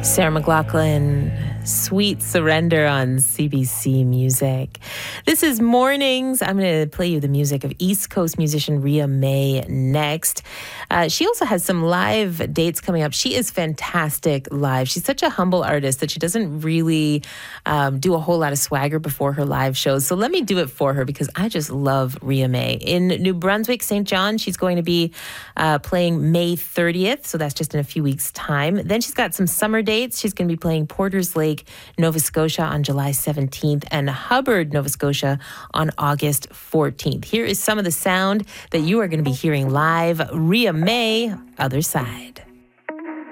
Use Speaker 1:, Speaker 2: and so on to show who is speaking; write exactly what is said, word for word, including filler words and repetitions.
Speaker 1: Sarah McLachlan, Sweet Surrender on C B C Music. This is Mornings. I'm going to play you the music of East Coast musician Ria May next. Uh, she also has some live dates coming up. She is fantastic live. She's such a humble artist that she doesn't really um, do a whole lot of swagger before her live shows. So let me do it for her because I just love Ria May. In New Brunswick, Saint John, she's going to be uh, playing May thirtieth. So that's just in a few weeks' time. Then she's got some summer dates. She's going to be playing Porters Lake, Nova Scotia on July seventeenth and Hubbard, Nova Scotia on August fourteenth. Here is some of the sound that you are going to be hearing live. Ria May, Other Side.